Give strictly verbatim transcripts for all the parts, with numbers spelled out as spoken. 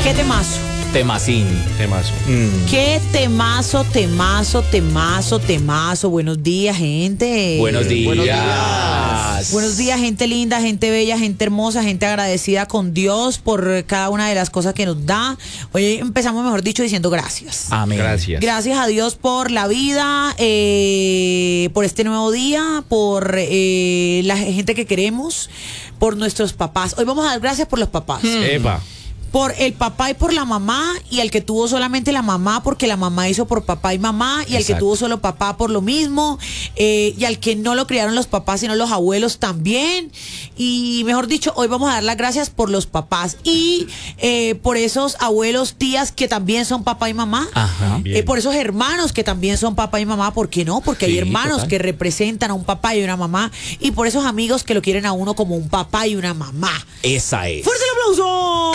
¿Qué temazo? Temacín. Temazo. Mm. Qué temazo, temazo, temazo, temazo. Buenos días, gente. Buenos días. Buenos días. Buenos días, gente linda, gente bella, gente hermosa, gente agradecida con Dios por cada una de las cosas que nos da. Hoy empezamos, mejor dicho, diciendo gracias. Amén. Gracias. Gracias a Dios por la vida, eh, por este nuevo día, por eh, la gente que queremos, por nuestros papás. Hoy vamos a dar gracias por los papás. Hmm. Epa. Por el papá y por la mamá, y el que tuvo solamente la mamá porque la mamá hizo por papá y mamá, y el que tuvo solo papá por lo mismo, eh, y al que no lo criaron los papás sino los abuelos también. Y mejor dicho, hoy vamos a dar las gracias por los papás y eh, por esos abuelos, tías que también son papá y mamá. Ajá. Eh, por esos hermanos que también son papá y mamá. ¿Por qué no? Porque Sí, hay hermanos total. que representan a un papá y una mamá, y por esos amigos que lo quieren a uno como un papá y una mamá. Esa es. ¡Fuerte el aplauso!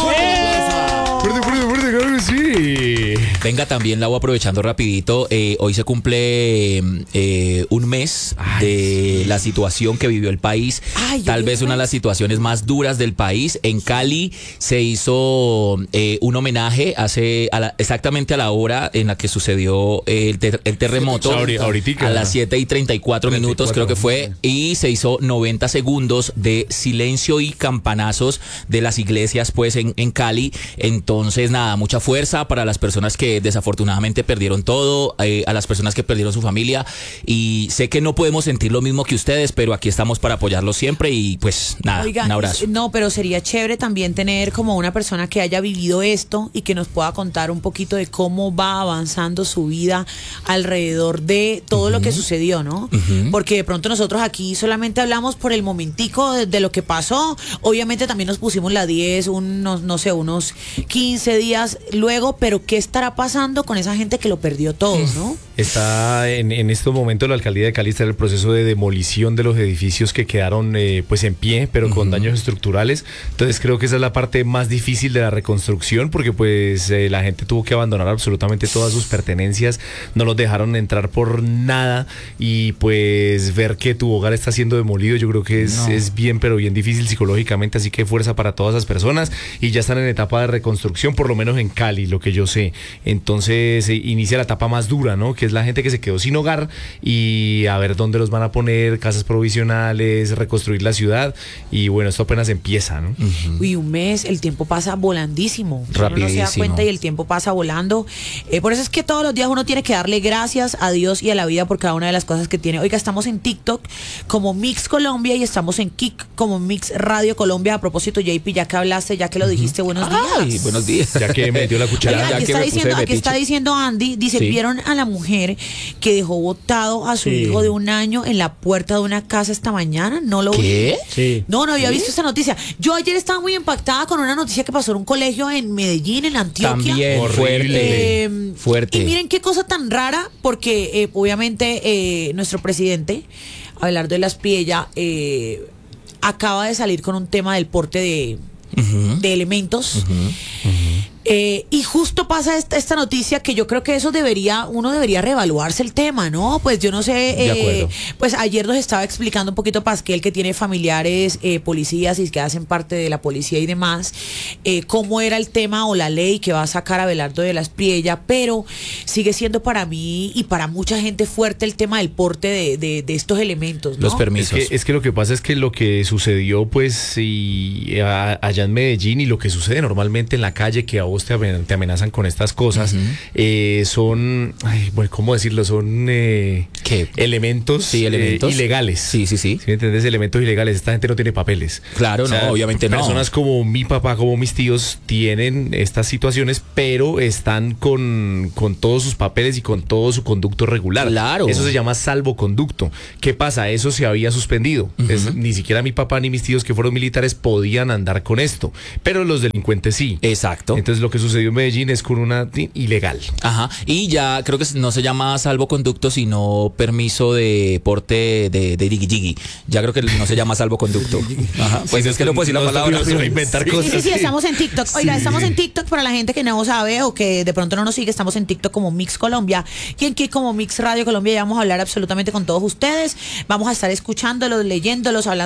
Fuerte, fuerte, fuerte, claro que sí. Venga, también la voy aprovechando rapidito. Eh, hoy se cumple eh, un mes Ay, de sí. la situación que vivió el país. Ay, Tal yo vez vi una de un las situaciones más duras del país. En Cali se hizo eh, un homenaje hace a la, exactamente a la hora en la que sucedió el, ter- el terremoto. Ahori- ahoritica, a las ¿no? siete y treinta y cuatro minutos creo que fue. Y se hizo noventa segundos de silencio y campanazos de las iglesias pues en, en Cali. Entonces nada, mucha fuerza para las personas que desafortunadamente perdieron todo, eh, a las personas que perdieron su familia, y sé que no podemos sentir lo mismo que ustedes, pero aquí estamos para apoyarlos siempre y pues nada, Oiga, un abrazo. no, pero sería chévere también tener como una persona que haya vivido esto y que nos pueda contar un poquito de cómo va avanzando su vida alrededor de todo uh-huh. lo que sucedió, ¿no? Uh-huh. Porque de pronto nosotros aquí solamente hablamos por el momentico de, de lo que pasó. Obviamente también nos pusimos la diez, unos, no sé, unos quince días luego, pero ¿qué estará pasando con esa gente que lo perdió todo, no? Está en, en estos momentos la alcaldía de Cali está en el proceso de demolición de los edificios que quedaron eh, pues en pie, pero con uh-huh. daños estructurales. Entonces creo que esa es la parte más difícil de la reconstrucción, porque pues eh, la gente tuvo que abandonar absolutamente todas sus pertenencias, no los dejaron entrar por nada, y pues ver que tu hogar está siendo demolido, yo creo que es, no. es bien, pero bien difícil psicológicamente, así que fuerza para todas esas personas, y ya están en etapa de reconstrucción, por lo menos en Cali, lo que yo sé. Entonces eh, inicia la etapa más dura, ¿no? Que es la gente que se quedó sin hogar, y a ver dónde los van a poner, casas provisionales, reconstruir la ciudad, y bueno, esto apenas empieza, ¿no? Uh-huh. Uy, un mes, el tiempo pasa volandísimo. Uno no se da cuenta y el tiempo pasa volando. Eh, por eso es que todos los días uno tiene que darle gracias a Dios y a la vida por cada una de las cosas que tiene. Oiga, estamos en TikTok como Mix Colombia y estamos en Kik como Mix Radio Colombia. A propósito, J P, ya que hablaste, ya que lo dijiste, buenos días. Ay, buenos días. Ya que me dio la cuchara. Oiga, aquí, está diciendo, aquí está diciendo Andy, dice, sí. ¿Vieron a la mujer que dejó botado a su sí. hijo de un año en la puerta de una casa esta mañana? ¿No lo ¿Qué? vi? Sí. No, no había ¿Sí? visto esta noticia. Yo ayer estaba muy impactada con una noticia que pasó en un colegio en Medellín, en Antioquia. También, fuerte. Eh, fuerte. Y miren qué cosa tan rara, porque eh, obviamente eh, nuestro presidente, Abelardo de la Espriella, eh, acaba de salir con un tema del porte de, uh-huh. de elementos. Uh-huh. Uh-huh. Eh, y justo pasa esta, esta noticia que yo creo que eso debería, uno debería reevaluarse el tema, ¿no? Pues yo no sé, eh, pues ayer nos estaba explicando un poquito Pasquel, que tiene familiares eh, policías y que hacen parte de la policía y demás, eh, cómo era el tema o la ley que va a sacar a Abelardo de la Espriella, pero sigue siendo para mí y para mucha gente fuerte el tema del porte de, de, de estos elementos, ¿no? Los permisos. Es que, es que lo que pasa es que lo que sucedió pues y, a, allá en Medellín, y lo que sucede normalmente en la calle, que a vos te amenazan con estas cosas, uh-huh. eh, son, ay, bueno, ¿cómo decirlo? Son eh, ¿Qué? elementos, sí, elementos. Eh, ilegales. Sí, sí, sí. ¿Sí me entiendes? Elementos ilegales. Esta gente no tiene papeles. Claro, o sea, no, obviamente no. Personas como mi papá, como mis tíos, tienen estas situaciones, pero están con, con todos sus papeles y con todo su conducto regular. Claro. Eso se llama salvoconducto. ¿Qué pasa? Eso se había suspendido. Uh-huh. Es, ni siquiera mi papá ni mis tíos, que fueron militares, podían andar con esto, pero los delincuentes sí. Exacto. Entonces lo que sucedió en Medellín es con una ilegal. Ajá. Y ya creo que no se llama salvoconducto, sino permiso de porte de, de digui-digui. Ya creo que no se llama salvoconducto. Ajá. Pues sí, es que no puedo decir la palabra. No inventar sí. cosas. Sí, sí, sí, estamos en TikTok. Oiga, sí. estamos en TikTok para la gente que no sabe o que de pronto no nos sigue. Estamos en TikTok como Mix Colombia y en Kik como Mix Radio Colombia. Ya vamos a hablar absolutamente con todos ustedes. Vamos a estar escuchándolos, leyéndolos, hablando